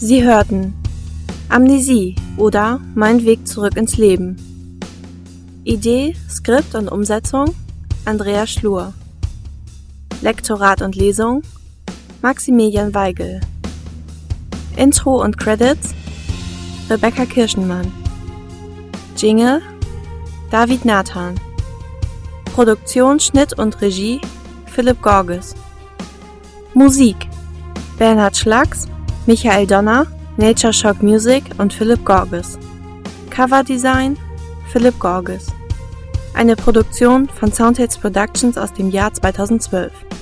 Sie hörten Amnesie oder Mein Weg zurück ins Leben. Idee, Skript und Umsetzung Andrea Schlur. Lektorat und Lesung Maximilian Weigel. Intro und Credits Rebecca Kirschenmann. Jingle David Nathan. Produktion, Schnitt und Regie Philipp Gorges. Musik Bernhard Schlax, Michael Donner, Nature Shock Music und Philipp Gorges. Coverdesign Philipp Gorges. Eine Produktion von Soundhits Productions aus dem Jahr 2012.